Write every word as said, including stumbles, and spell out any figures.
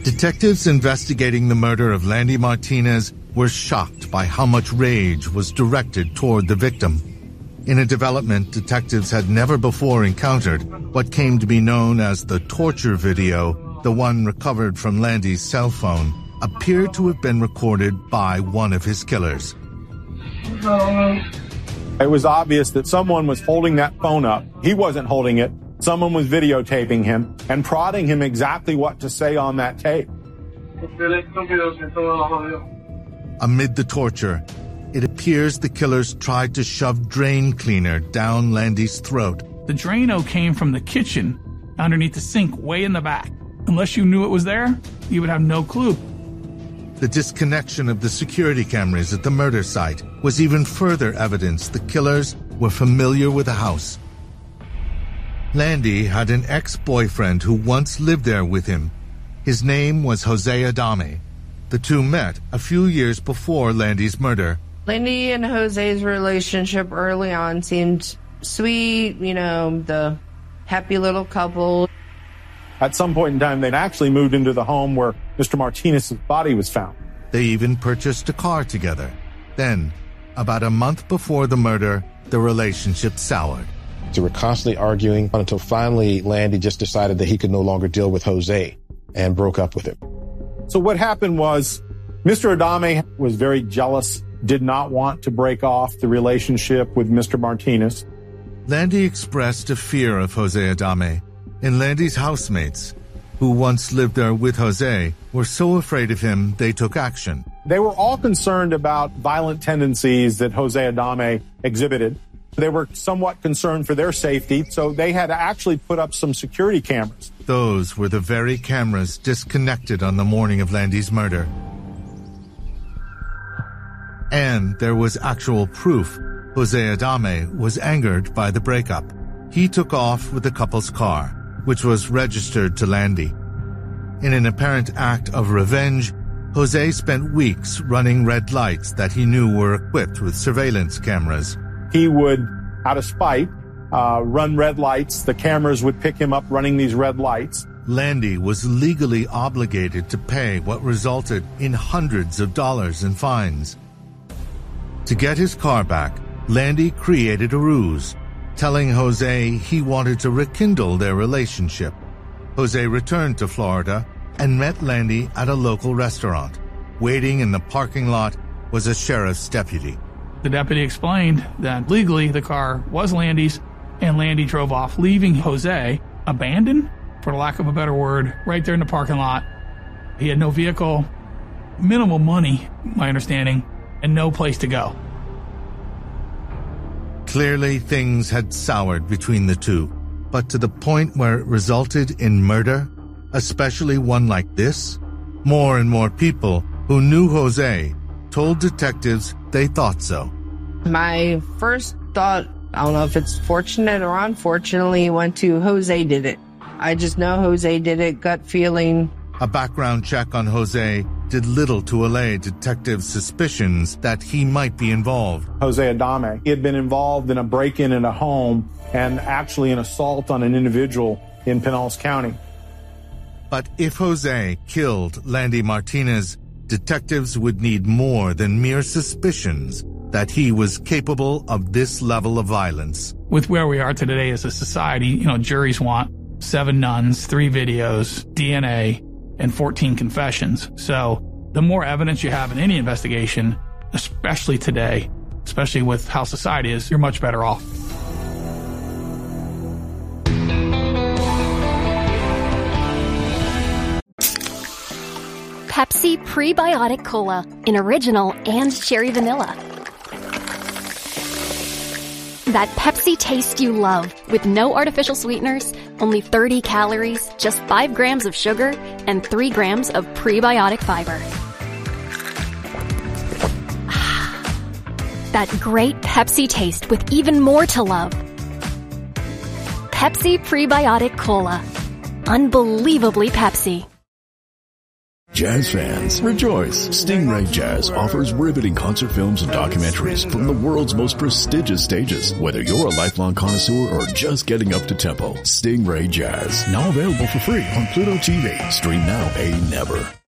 Detectives investigating the murder of Landy Martinez were shocked by how much rage was directed toward the victim. In a development detectives had never before encountered, what came to be known as the torture video, the one recovered from Landy's cell phone, appeared to have been recorded by one of his killers. It was obvious that someone was holding that phone up. He wasn't holding it. Someone was videotaping him and prodding him exactly what to say on that tape. Amid the torture, it appears the killers tried to shove drain cleaner down Landy's throat. The Drano came from the kitchen underneath the sink way in the back. Unless you knew it was there, you would have no clue. The disconnection of the security cameras at the murder site was even further evidence the killers were familiar with the house. Landy had an ex-boyfriend who once lived there with him. His name was Jose Adame. The two met a few years before Landy's murder. Landy and Jose's relationship early on seemed sweet, you know, the happy little couple. At some point in time, they'd actually moved into the home where Mister Martinez's body was found. They even purchased a car together. Then, about a month before the murder, the relationship soured. They were constantly arguing until finally Landy just decided that he could no longer deal with Jose and broke up with him. So what happened was Mister Adame was very jealous, did not want to break off the relationship with Mister Martinez. Landy expressed a fear of Jose Adame, and Landy's housemates, who once lived there with Jose, were so afraid of him they took action. They were all concerned about violent tendencies that Jose Adame exhibited. They were somewhat concerned for their safety, so they had to actually put up some security cameras. Those were the very cameras disconnected on the morning of Landy's murder. And there was actual proof Jose Adame was angered by the breakup. He took off with the couple's car, which was registered to Landy. In an apparent act of revenge, Jose spent weeks running red lights that he knew were equipped with surveillance cameras. He would, out of spite, uh, run red lights. The cameras would pick him up running these red lights. Landy was legally obligated to pay what resulted in hundreds of dollars in fines. To get his car back, Landy created a ruse, telling Jose he wanted to rekindle their relationship. Jose returned to Florida and met Landy at a local restaurant. Waiting in the parking lot was a sheriff's deputy. The deputy explained that legally the car was Landy's, and Landy drove off, leaving Jose abandoned, for lack of a better word, right there in the parking lot. He had no vehicle, minimal money, my understanding, and no place to go. Clearly, things had soured between the two, but to the point where it resulted in murder, especially one like this, more and more people who knew Jose told detectives they thought so. My first thought, I don't know if it's fortunate or unfortunately, went to Jose did it. I just know Jose did it, gut feeling. A background check on Jose did little to allay detectives' suspicions that he might be involved. Jose Adame, he had been involved in a break-in in a home and actually an assault on an individual in Pinellas County. But if Jose killed Landy Martinez, detectives would need more than mere suspicions that he was capable of this level of violence. With where we are today as a society, you know, juries want seven nuns, three videos, D N A, and fourteen confessions. So the more evidence you have in any investigation, especially today, especially with how society is, you're much better off. Pepsi Prebiotic Cola in original and cherry vanilla. That Pepsi taste you love with no artificial sweeteners, only thirty calories, just five grams of sugar, and three grams of prebiotic fiber. That great Pepsi taste with even more to love. Pepsi Prebiotic Cola. Unbelievably Pepsi. Jazz fans, rejoice! Stingray Jazz offers riveting concert films and documentaries from the world's most prestigious stages. Whether you're a lifelong connoisseur or just getting up to tempo, Stingray Jazz, now available for free on Pluto T V. Stream now, pay never.